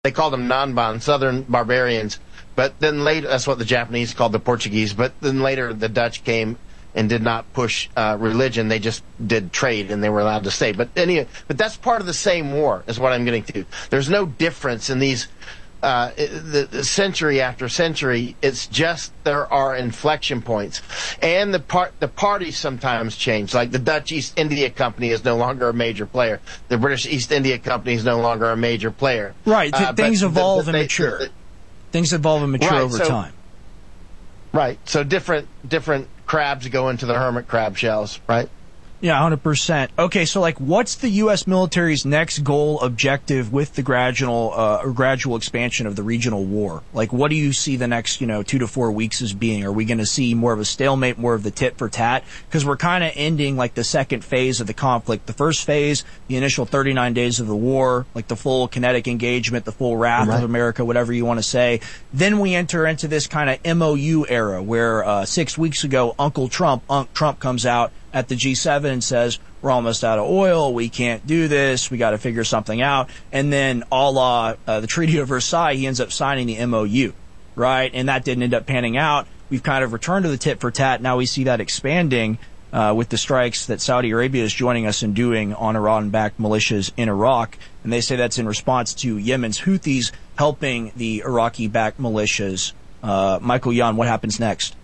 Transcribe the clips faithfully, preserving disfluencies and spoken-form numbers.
they called them Nanban, Southern barbarians. But then later, that's what the Japanese called the Portuguese. But then later, the Dutch came and did not push uh, religion. They just did trade, and they were allowed to stay. But anyway, but that's part of the same war, is what I'm getting to. There's no difference in these uh, the, the century after century. It's just there are inflection points, and the part the parties sometimes change. Like the Dutch East India Company is no longer a major player. The British East India Company is no longer a major player. Right. Th- uh, things evolve the, the, and they, mature. the, the, things evolve and mature right, over so, time. Right. So different different crabs go into the hermit crab shells, right? Yeah, one hundred percent. Okay, so like, what's the U S military's next goal objective with the gradual uh, or gradual expansion of the regional war? Like, what do you see the next, you know, two to four weeks as being? Are we going to see more of a stalemate, more of the tit for tat? Because we're kind of ending like the second phase of the conflict. The first phase, the initial thirty-nine days of the war, like the full kinetic engagement, the full wrath right. of America, whatever you want to say. Then we enter into this kind of M O U era where uh, six weeks ago, Uncle Trump, Unc Trump comes out at the G seven and says, we're almost out of oil, we can't do this, we got to figure something out. And then a la uh, the Treaty of Versailles, he ends up signing the M O U, right? And that didn't end up panning out. We've kind of returned to the tit for tat. Now we see that expanding uh, with the strikes that Saudi Arabia is joining us in doing on Iran-backed militias in Iraq. And they say that's in response to Yemen's Houthis helping the Iraqi-backed militias. Uh, Michael Yon, what happens next?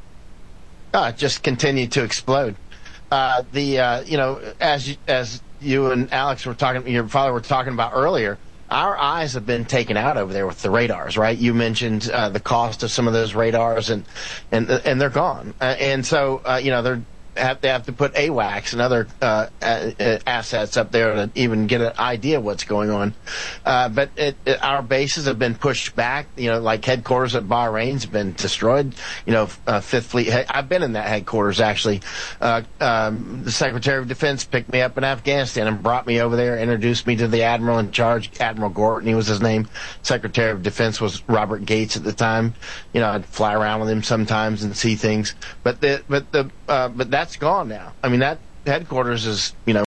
Uh, just continue to explode. Uh, the uh, you know, as you, as you and Alex were talking, your father were talking about earlier, our eyes have been taken out over there with the radars, right? You mentioned uh, the cost of some of those radars, and and and they're gone. Uh, and so uh, you know they're have they have to put AWACS and other uh, uh, assets up there to even get an idea of what's going on. Uh, but it, it, our bases have been pushed back. You know, like headquarters at Bahrain's been destroyed. You know, uh, Fifth Fleet. I've been in that headquarters actually. Uh, um, the Secretary of Defense picked me up in Afghanistan and brought me over there, introduced me to the admiral in charge, Admiral Gortney was his name. Secretary of Defense was Robert Gates at the time. You know, I'd fly around with him sometimes and see things. But the but the uh, but that. That's gone now. I mean, that headquarters is, you know,